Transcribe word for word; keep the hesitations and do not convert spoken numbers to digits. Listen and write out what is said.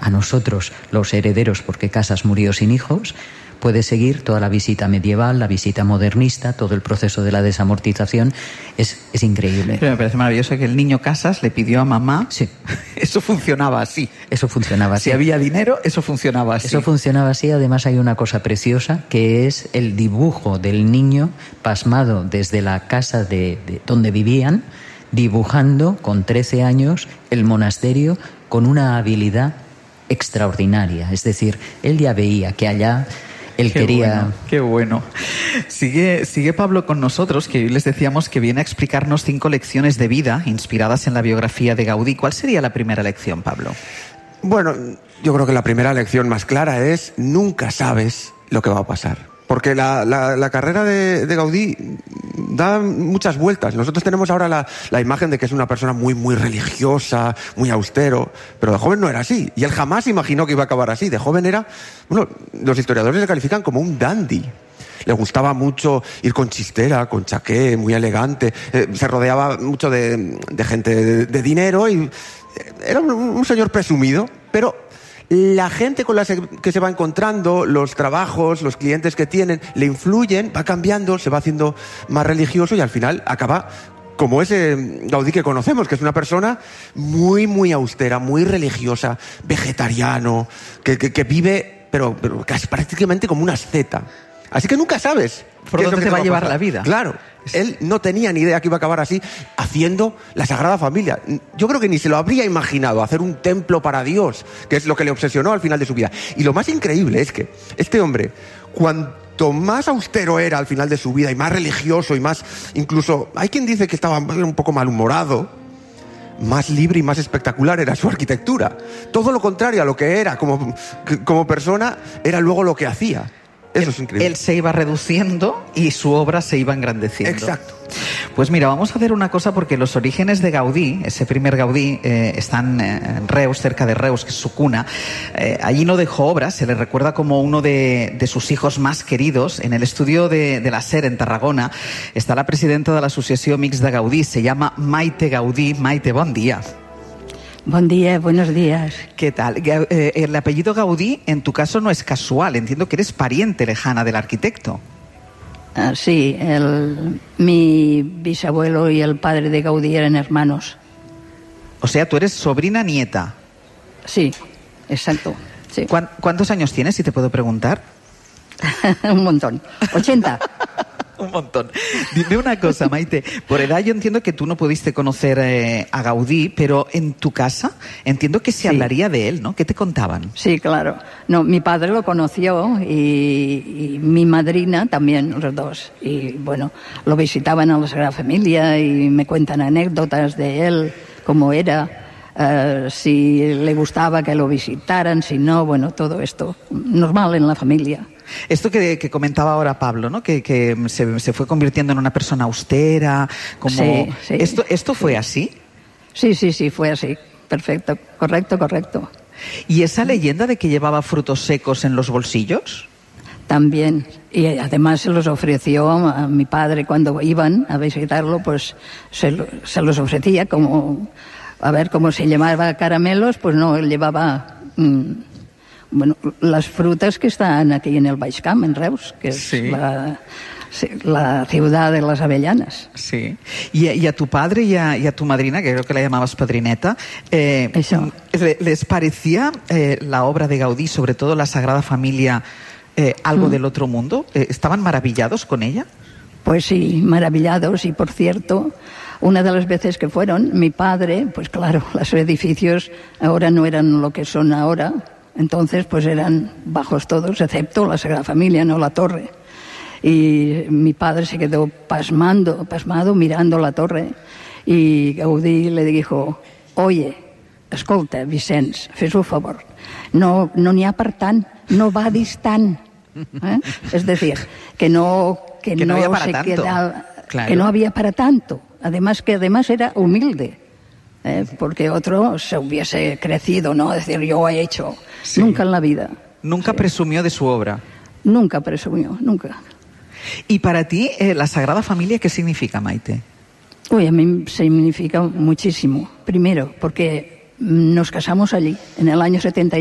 a nosotros los herederos, porque Casas murió sin hijos, puede seguir toda la visita medieval, la visita modernista, todo el proceso de la desamortización. Es, es increíble. Pero me parece maravilloso que el niño Casas le pidió a mamá. Sí. Eso funcionaba así. Eso funcionaba así. Si había dinero, eso funcionaba así. Eso funcionaba así. Además hay una cosa preciosa, que es el dibujo del niño pasmado desde la casa de, de donde vivían, dibujando con trece años el monasterio con una habilidad extraordinaria. Es decir, él ya veía que allá él qué quería... Bueno, qué bueno. Sigue, sigue Pablo con nosotros, que hoy les decíamos que viene a explicarnos cinco lecciones de vida inspiradas en la biografía de Gaudí. ¿Cuál sería la primera lección, Pablo? Bueno, yo creo que la primera lección más clara es: nunca sabes lo que va a pasar. Porque la, la, la carrera de, de Gaudí da muchas vueltas. Nosotros tenemos ahora la, la imagen de que es una persona muy, muy religiosa, muy austero, pero de joven no era así. Y él jamás imaginó que iba a acabar así. De joven era, bueno, los historiadores le califican como un dandy. Le gustaba mucho ir con chistera, con chaqué, muy elegante. Eh, se rodeaba mucho de, de gente de, de dinero y era un, un señor presumido, pero la gente con la que se va encontrando, los trabajos, los clientes que tienen, le influyen, va cambiando, se va haciendo más religioso y al final acaba como ese Gaudí que conocemos, que es una persona muy, muy austera, muy religiosa, vegetariano, que, que, que vive, pero, pero casi prácticamente como una asceta. Así que nunca sabes por dónde te va a llevar la vida. Claro. Él no tenía ni idea que iba a acabar así, haciendo la Sagrada Familia. Yo creo que ni se lo habría imaginado, hacer un templo para Dios, que es lo que le obsesionó al final de su vida. Y lo más increíble es que este hombre, cuanto más austero era al final de su vida, y más religioso, y más, incluso, hay quien dice que estaba un poco malhumorado, más libre y más espectacular era su arquitectura. Todo lo contrario a lo que era como, como persona, era luego lo que hacía. Eso es increíble. Él se iba reduciendo y su obra se iba engrandeciendo. Exacto. Pues mira, vamos a hacer una cosa, porque los orígenes de Gaudí, ese primer Gaudí, eh, están en Reus, cerca de Reus, que es su cuna. Eh, allí no dejó obras, se le recuerda como uno de, de sus hijos más queridos. En el estudio de, de la SER, en Tarragona, está la presidenta de la Asociació Amics de Gaudí, se llama Maite Gaudí. Maite, bon día. Buen día, buenos días. ¿Qué tal? Eh, el apellido Gaudí, en tu caso, no es casual. Entiendo que eres pariente lejana del arquitecto. Uh, sí, el, mi bisabuelo y el padre de Gaudí eran hermanos. O sea, tú eres sobrina nieta. Sí, exacto. Sí. ¿Cuántos años tienes, si te puedo preguntar? Un montón. ochenta. Un montón. Dime una cosa, Maite. Por edad yo entiendo que tú no pudiste conocer eh, a Gaudí, pero en tu casa entiendo que se sí. hablaría de él, ¿no? ¿Qué te contaban? Sí, claro. No, mi padre lo conoció y, y mi madrina también, los dos. Y bueno, lo visitaban a la Sagrada Familia y me cuentan anécdotas de él, cómo era, uh, si le gustaba que lo visitaran, si no, bueno, todo esto. Normal en la familia. Esto que, que comentaba ahora Pablo, ¿no? Que, que se, se fue convirtiendo en una persona austera, como... Sí, sí, ¿Esto, esto fue sí. así? Sí, sí, sí, fue así. Perfecto, correcto, correcto. ¿Y esa leyenda de que llevaba frutos secos en los bolsillos? También. Y además se los ofreció a mi padre cuando iban a visitarlo, pues se, se los ofrecía como... A ver, como se llevaba caramelos, pues no, él llevaba... Mmm, bueno, las frutas que están aquí en el Baix Camp, en Reus, que es sí. la, la ciudad de las avellanas. Sí. Y, y a tu padre y a, y a tu madrina, que creo que la llamabas padrineta, eh, ¿les parecía eh, la obra de Gaudí, sobre todo la Sagrada Familia, eh, algo mm. del otro mundo? Eh, ¿Estaban maravillados con ella? Pues sí, maravillados. Y por cierto, una de las veces que fueron, mi padre, pues claro, los edificios ahora no eran lo que son ahora. Entonces, pues eran bajos todos, excepto la Sagrada Familia, no la torre. Y mi padre se quedó pasmando, pasmado mirando la torre. Y Gaudí le dijo: oye, escolta, Vicenç, fes un favor, no no n'hi ha per tant, no vadis tant. ¿Eh? Es decir, que no, que que no, no, había para se tanto. quedaba, Claro. que no había para tanto. Además, que además era humilde. Eh, porque otro se hubiese crecido, ¿no? Decir, yo he hecho. Sí. Nunca en la vida. Nunca sí. presumió de su obra. Nunca presumió, nunca. ¿Y para ti, eh, la Sagrada Familia, qué significa, Maite? Uy, a mí significa muchísimo. Primero, porque nos casamos allí, en el año setenta y